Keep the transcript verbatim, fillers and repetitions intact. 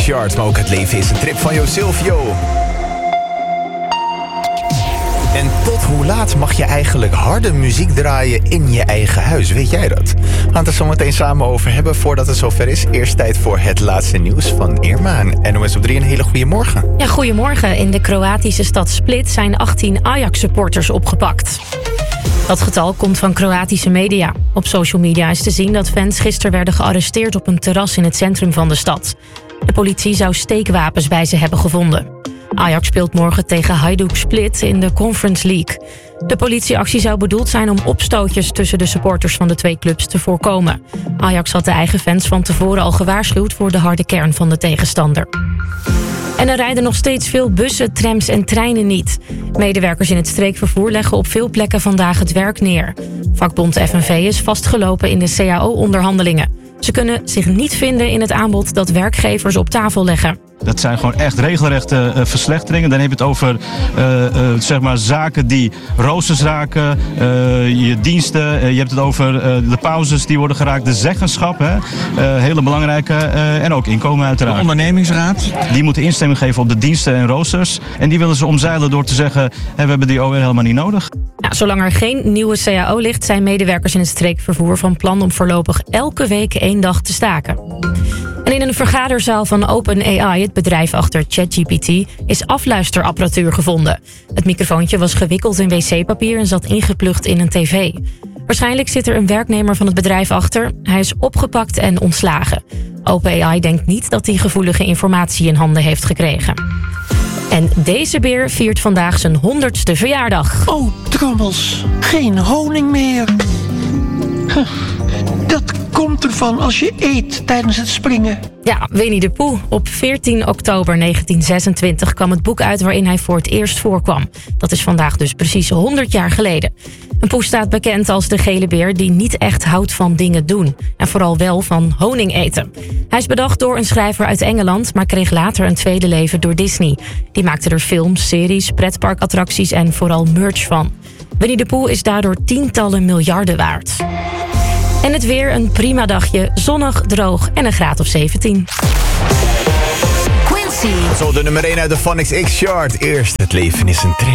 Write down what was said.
X-Chart. Maar ook Het leven is een trip van Jo Silvio. En tot hoe laat mag je eigenlijk harde muziek draaien in je eigen huis? Weet jij dat? We gaan het er zo meteen samen over hebben. Voordat het zover is, eerst tijd voor het laatste nieuws van Irma en N O S op drie. Een hele goede morgen. Ja, goedemorgen. In de Kroatische stad Split zijn achttien Ajax-supporters opgepakt. Dat getal komt van Kroatische media. Op social media is te zien dat fans gisteren werden gearresteerd op een terras in het centrum van de stad. De politie zou steekwapens bij ze hebben gevonden. Ajax speelt morgen tegen Hajduk Split in de Conference League. De politieactie zou bedoeld zijn om opstootjes tussen de supporters van de twee clubs te voorkomen. Ajax had de eigen fans van tevoren al gewaarschuwd voor de harde kern van de tegenstander. En er rijden nog steeds veel bussen, trams en treinen niet. Medewerkers in het streekvervoer leggen op veel plekken vandaag het werk neer. Vakbond F N V is vastgelopen in de C A O-onderhandelingen. Ze kunnen zich niet vinden in het aanbod dat werkgevers op tafel leggen. Dat zijn gewoon echt regelrechte uh, verslechteringen. Dan heb je het over uh, uh, zeg maar zaken die roosters raken, uh, je diensten. Uh, je hebt het over uh, de pauzes die worden geraakt, de zeggenschap. Hè? Uh, hele belangrijke. Uh, en ook inkomen uiteraard. De ondernemingsraad? Die moeten instemming geven op de diensten en roosters. En die willen ze omzeilen door te zeggen, hey, we hebben die O R helemaal niet nodig. Ja, zolang er geen nieuwe C A O ligt, zijn medewerkers in het streekvervoer van plan om voorlopig elke week één dag te staken. En in een vergaderzaal van OpenAI, het bedrijf achter ChatGPT, is afluisterapparatuur gevonden. Het microfoontje was gewikkeld in wc-papier en zat ingeplucht in een tv. Waarschijnlijk zit er een werknemer van het bedrijf achter. Hij is opgepakt en ontslagen. OpenAI denkt niet dat hij gevoelige informatie in handen heeft gekregen. En deze beer viert vandaag zijn honderdste verjaardag. Oh, trommels. Geen honing meer. Huh. Dat komt ervan als je eet tijdens het springen. Ja, Winnie de Pooh. Op veertien oktober negentien zesentwintig kwam het boek uit waarin hij voor het eerst voorkwam. Dat is vandaag dus precies honderd jaar geleden. Een Pooh staat bekend als de gele beer die niet echt houdt van dingen doen. En vooral wel van honing eten. Hij is bedacht door een schrijver uit Engeland, maar kreeg later een tweede leven door Disney. Die maakte er films, series, pretparkattracties en vooral merch van. Winnie de Pooh is daardoor tientallen miljarden waard. En het weer, een prima dagje, zonnig, droog en een graad of zeventien. Quincy. Zo de nummer één uit de Phonics X-Chart. Eerst Het leven is een trip.